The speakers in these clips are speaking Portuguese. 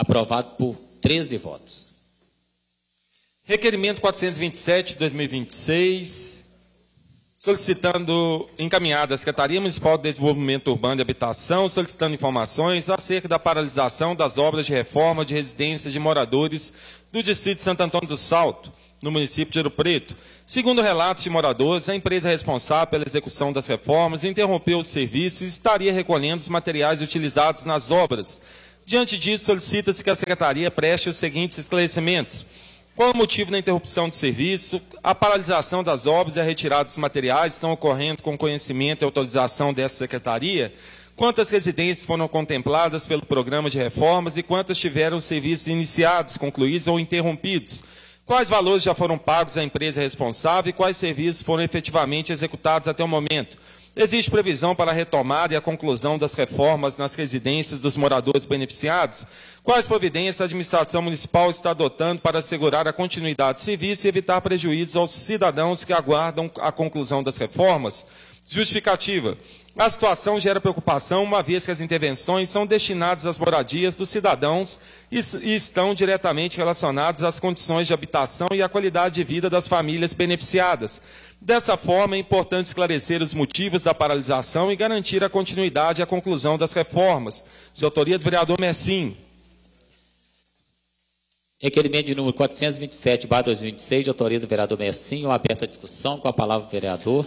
Aprovado por 13 votos. Requerimento 427 de 2026, solicitando encaminhada à Secretaria Municipal de Desenvolvimento Urbano e Habitação, solicitando informações acerca da paralisação das obras de reforma de residências de moradores do Distrito de Santo Antônio do Salto, no município de Ouro Preto. Segundo relatos de moradores, a empresa responsável pela execução das reformas interrompeu os serviços e estaria recolhendo os materiais utilizados nas obras. Diante disso, solicita-se que a Secretaria preste os seguintes esclarecimentos. Qual o motivo da interrupção do serviço? A paralisação das obras e a retirada dos materiais estão ocorrendo com conhecimento e autorização dessa Secretaria? Quantas residências foram contempladas pelo programa de reformas e quantas tiveram serviços iniciados, concluídos ou interrompidos? Quais valores já foram pagos à empresa responsável e quais serviços foram efetivamente executados até o momento? Existe previsão para a retomada e a conclusão das reformas nas residências dos moradores beneficiados? Quais providências a administração municipal está adotando para assegurar a continuidade do serviço e evitar prejuízos aos cidadãos que aguardam a conclusão das reformas? Justificativa. A situação gera preocupação, uma vez que as intervenções são destinadas às moradias dos cidadãos e estão diretamente relacionadas às condições de habitação e à qualidade de vida das famílias beneficiadas. Dessa forma, é importante esclarecer os motivos da paralisação e garantir a continuidade e a conclusão das reformas. De autoria do vereador Messinho. Requerimento de número 427/2026, de autoria do vereador Messinho. Aberta a discussão. Com a palavra o vereador.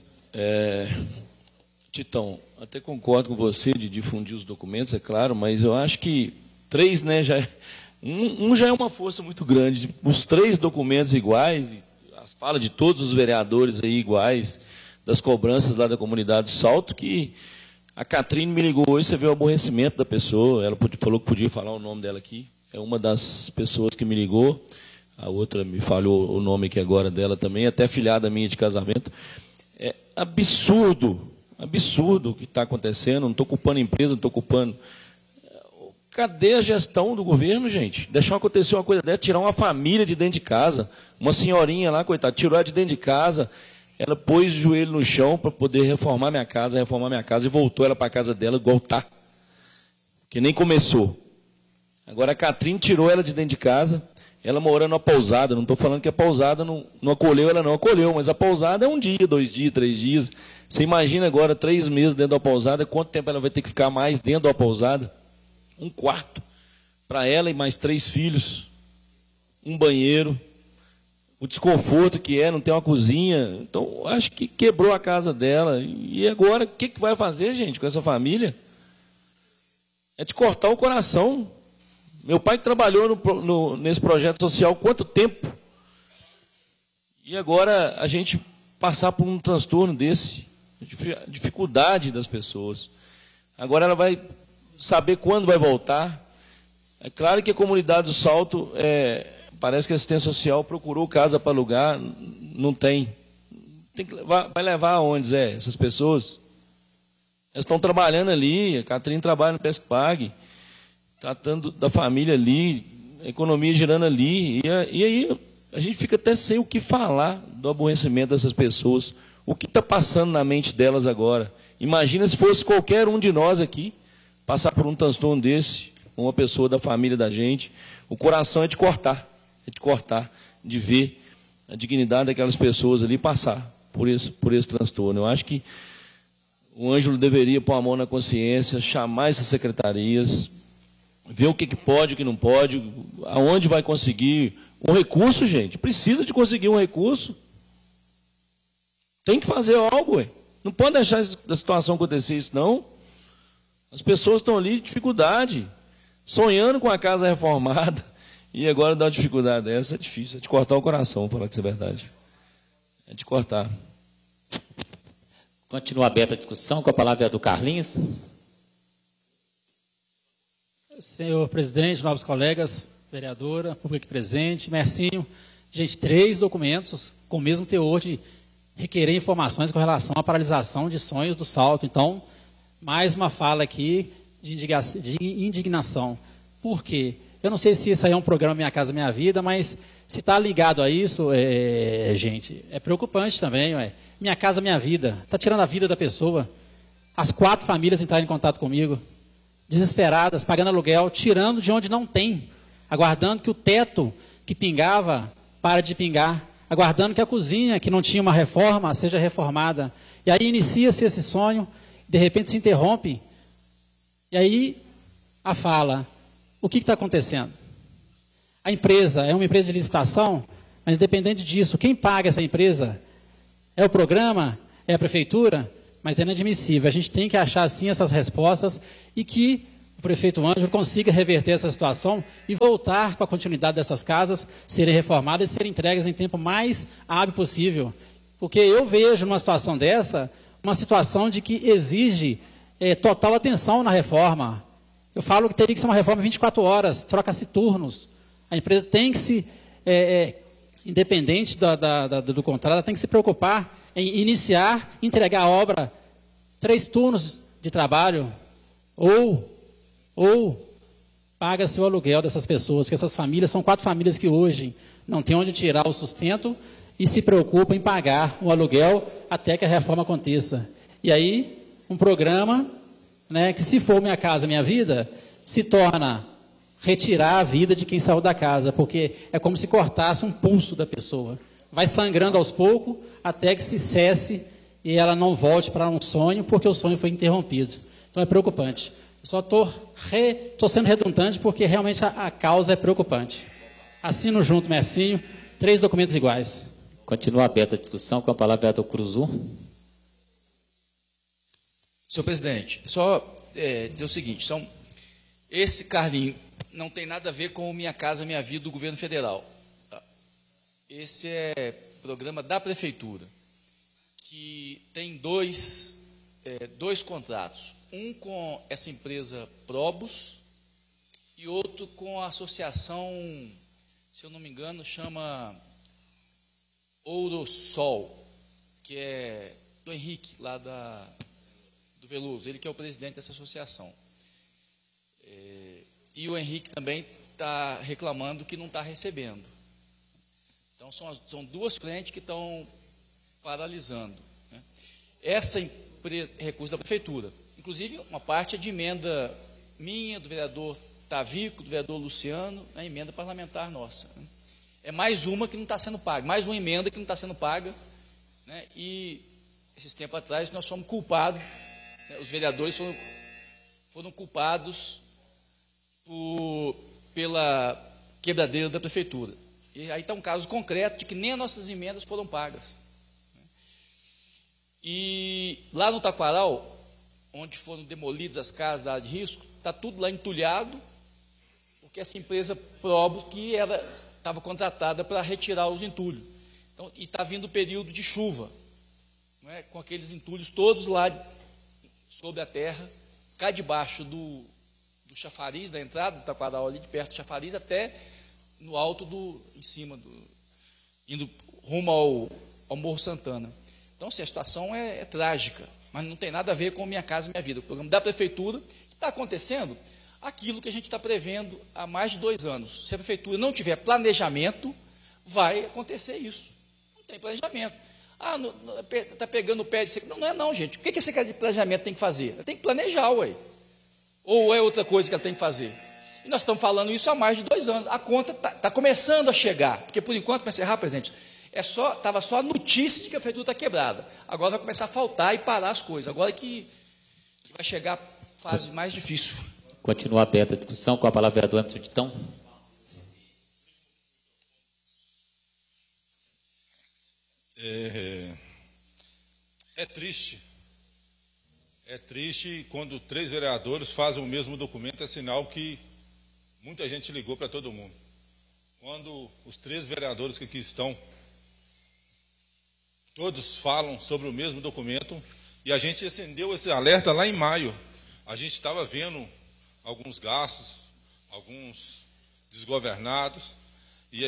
Titão, até concordo com você de difundir os documentos, é claro, mas eu acho que 3, né, já é uma força muito grande. Os 3 documentos iguais, as falas de todos os vereadores aí iguais, das cobranças lá da comunidade do Salto, que a Catrine me ligou hoje, você vê o aborrecimento da pessoa, ela falou que podia falar o nome dela aqui, é uma das pessoas que me ligou, a outra me falhou o nome aqui agora dela também, até filhada minha de casamento. É absurdo o que está acontecendo, não estou culpando a empresa, não estou culpando. Cadê a gestão do governo, gente? Deixar acontecer uma coisa dessa, tirar uma família de dentro de casa, uma senhorinha lá, coitada, tirou ela de dentro de casa, ela pôs o joelho no chão para poder reformar minha casa, e voltou ela para a casa dela igual tá, que nem começou. Agora a Catrine tirou ela de dentro de casa, ela morando na pousada, não estou falando que a pousada não acolheu ela, não acolheu, mas a pousada é 1 dia, 2 dias, 3 dias. Você imagina agora 3 meses dentro da pousada, quanto tempo ela vai ter que ficar mais dentro da pousada? 1 quarto para ela e mais 3 filhos, 1 banheiro, o desconforto que é, não tem uma cozinha. Então, acho que quebrou a casa dela. E agora, o que vai fazer, gente, com essa família? É de cortar o coração. Meu pai trabalhou nesse projeto social quanto tempo? E agora a gente passar por um transtorno desse, a dificuldade das pessoas. Agora ela vai saber quando vai voltar. É claro que a comunidade do Salto, parece que a assistência social procurou casa para alugar, não tem. Tem que levar, vai levar aonde, Zé, essas pessoas? Elas estão trabalhando ali, a Catrine trabalha no Pescpag, tratando da família ali, a economia girando ali, e aí a gente fica até sem o que falar do aborrecimento dessas pessoas, o que está passando na mente delas agora. Imagina se fosse qualquer um de nós aqui, passar por um transtorno desse, uma pessoa da família da gente, o coração é de cortar, de ver a dignidade daquelas pessoas ali passar por esse transtorno. Eu acho que o Ângelo deveria pôr a mão na consciência, chamar essas secretarias, ver o que pode, o que não pode, aonde vai conseguir um recurso, gente. Precisa de conseguir um recurso. Tem que fazer algo, ué. Não pode deixar a situação acontecer isso, não. As pessoas estão ali de dificuldade, sonhando com a casa reformada, e agora dá uma dificuldade dessa, é difícil, é de cortar o coração, para falar que isso é verdade. É de cortar. Continua aberta a discussão, com a palavra é do Carlinhos. Senhor presidente, novos colegas, vereadora, público presente, Mercinho, gente, 3 documentos com o mesmo teor de requerer informações com relação à paralisação de sonhos do Salto. Então, mais uma fala aqui de indignação. Por quê? Eu não sei se isso aí é um programa Minha Casa Minha Vida, mas se está ligado a isso, gente, é preocupante também. Minha Casa Minha Vida, está tirando a vida da pessoa. As 4 famílias entraram em contato comigo. desesperadas, pagando aluguel, tirando de onde não tem, aguardando que o teto que pingava pare de pingar, aguardando que a cozinha, que não tinha uma reforma, seja reformada. E aí inicia-se esse sonho, de repente se interrompe, e aí a fala, o que está acontecendo? A empresa é uma empresa de licitação, mas independente disso, quem paga essa empresa? É o programa? É a prefeitura? Mas é inadmissível. A gente tem que achar, sim, essas respostas e que o prefeito Ângelo consiga reverter essa situação e voltar com a continuidade dessas casas, serem reformadas e serem entregues em tempo mais hábil possível. Porque eu vejo numa situação dessa, uma situação de que exige total atenção na reforma. Eu falo que teria que ser uma reforma 24 horas, troca-se turnos. A empresa tem que se, independente do contrato, ela tem que se preocupar em iniciar, entregar a obra 3 turnos de trabalho, ou paga-se o aluguel dessas pessoas, porque essas famílias são 4 famílias que hoje não têm onde tirar o sustento e se preocupam em pagar o aluguel até que a reforma aconteça. E aí, um programa, né, que se for Minha Casa Minha Vida, se torna retirar a vida de quem saiu da casa, porque é como se cortasse um pulso da pessoa. Vai sangrando aos poucos, até que se cesse e ela não volte para um sonho, porque o sonho foi interrompido. Então é preocupante. Eu só estou sendo redundante, porque realmente a causa é preocupante. Assino junto, Mercinho, 3 documentos iguais. Continua aberta a discussão, com a palavra vereador Cruzul. Senhor presidente, só dizer o seguinte, esse Carlinho não tem nada a ver com o Minha Casa Minha Vida do governo federal. Esse é programa da prefeitura, que tem dois contratos. Um com essa empresa Probus e outro com a associação, se eu não me engano, chama Ourosol, que é do Henrique, lá do Veloso, ele que é o presidente dessa associação. E o Henrique também está reclamando que não está recebendo. Então, são 2 frentes que estão paralisando, né? Essa empresa, recurso da prefeitura, inclusive uma parte é de emenda minha, do vereador Tavico, do vereador Luciano, a emenda parlamentar nossa, né? É mais uma que não está sendo paga, mais uma emenda que não está sendo paga, né? E esses tempos atrás nós fomos culpados, né? Os vereadores foram culpados pela quebradeira da prefeitura. E aí está um caso concreto de que nem as nossas emendas foram pagas. E lá no Taquaral, onde foram demolidas as casas da área de risco, está tudo lá entulhado, porque essa empresa Probus, que estava contratada para retirar os entulhos. Então, está vindo o período de chuva, não é? Com aqueles entulhos todos lá sobre a terra, cá debaixo do chafariz, da entrada do Taquaral, ali de perto do chafariz, até no alto em cima, indo rumo ao Morro Santana. Então, assim, a situação é trágica, mas não tem nada a ver com Minha Casa Minha Vida. O programa da prefeitura está acontecendo aquilo que a gente está prevendo há mais de 2 anos. Se a prefeitura não tiver planejamento, vai acontecer isso. Não tem planejamento. Está pegando o pé de... Não é não, gente. O que esse cara de planejamento tem que fazer? Ela tem que planejar, ué. Ou é outra coisa que ela tem que fazer? E nós estamos falando isso há mais de 2 anos. A conta está começando a chegar. Porque, por enquanto, para encerrar, presidente, estava só a notícia de que a prefeitura está quebrada. Agora vai começar a faltar e parar as coisas. Agora que vai chegar a fase mais difícil. Continua aberta a discussão, com a palavra vereador Emerson Titão. É triste. É triste quando 3 vereadores fazem o mesmo documento, é sinal que muita gente ligou para todo mundo. Quando os 3 vereadores que aqui estão, todos falam sobre o mesmo documento, e a gente acendeu esse alerta lá em maio. A gente estava vendo alguns gastos, alguns desgovernados, e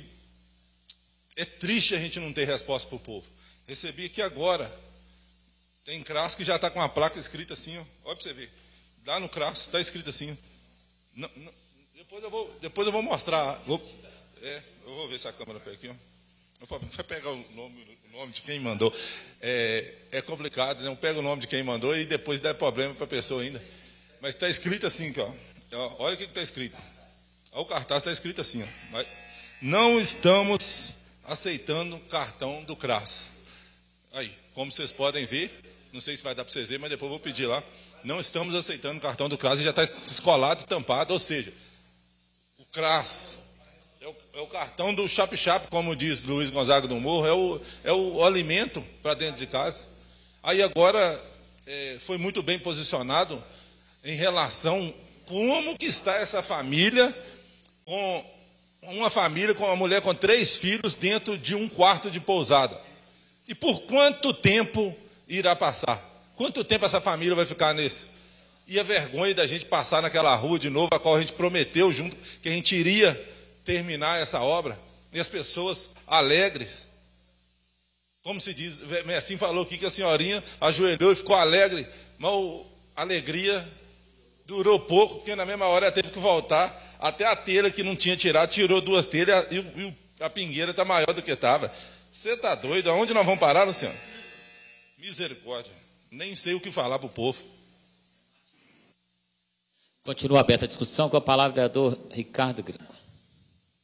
é triste a gente não ter resposta para o povo. Recebi aqui agora, tem CRAS que já está com a placa escrita assim, ó, olha para você ver, lá no CRAS está escrito assim, ó. Depois eu vou mostrar, eu vou ver se a câmera pega aqui, ó. Vai pegar o nome de quem mandou, é complicado, né? Pega o nome de quem mandou e depois dá problema para a pessoa ainda. Mas está escrito assim, ó. Olha o que está escrito. Olha o cartaz, está escrito assim, ó. Mas não estamos aceitando cartão do CRAS. Aí, como vocês podem ver, não sei se vai dar para vocês verem, mas depois eu vou pedir lá. Não estamos aceitando cartão do CRAS, e já está escolado e tampado, ou seja, o CRAS é o cartão do chap-chap, como diz Luiz Gonzaga do Morro, é o alimento para dentro de casa. Aí agora foi muito bem posicionado em relação como que está essa família, com uma mulher com 3 filhos dentro de um quarto de pousada. E por quanto tempo irá passar? Quanto tempo essa família vai ficar nesse? E a vergonha da gente passar naquela rua de novo, a qual a gente prometeu junto que a gente iria terminar essa obra, e as pessoas alegres. Como se diz, Messinho falou aqui que a senhorinha ajoelhou e ficou alegre, mas a alegria durou pouco, porque na mesma hora ela teve que voltar, até a telha que não tinha tirado, tirou 2 telhas e a pingueira está maior do que estava. Você está doido? Aonde nós vamos parar, Luciano? Misericórdia. Nem sei o que falar para o povo. Continua aberta a discussão, com a palavra o vereador Ricardo Gringo.